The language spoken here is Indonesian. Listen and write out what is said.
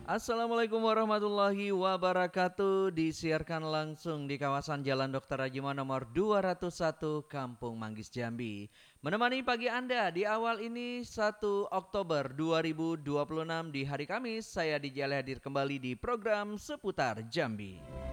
Assalamualaikum warahmatullahi wabarakatuh. Disiarkan langsung di kawasan Jalan Dr. Rajima nomor 201 Kampung Manggis Jambi. Menemani pagi Anda di awal ini 1 Oktober 2026 di hari Kamis, saya DJ hadir kembali di program Seputar Jambi.